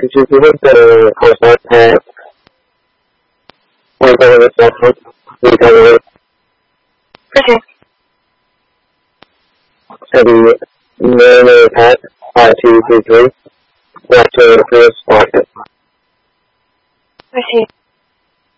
you give it the course that we go with that we go with Okay. the name hat 5233 left to the first market. I see.